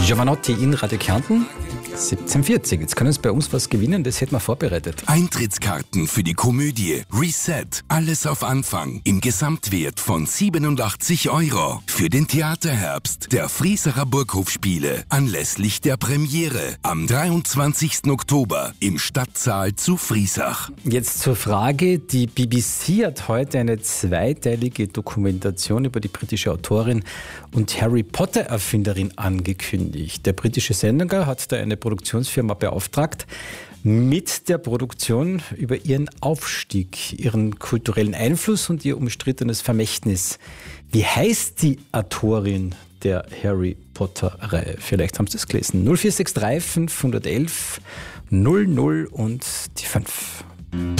Giovanotti in Radio Kärnten, 17:40. Jetzt können Sie bei uns was gewinnen, das hätten wir vorbereitet. Eintrittskarten für die Komödie Reset. Alles auf Anfang. Im Gesamtwert von 87 €. Für den Theaterherbst der Friesacher Burghofspiele. Anlässlich der Premiere am 23. Oktober im Stadtsaal zu Friesach. Jetzt zur Frage, die BBC hat heute eine zweiteilige Dokumentation über die britische Autorin und Harry Potter-Erfinderin angekündigt. Der britische Sender hat da eine Produktionsfirma beauftragt, mit der Produktion über ihren Aufstieg, ihren kulturellen Einfluss und ihr umstrittenes Vermächtnis. Wie heißt die Autorin der Harry Potter-Reihe? Vielleicht haben Sie es gelesen. 0463 511 00 und die 5.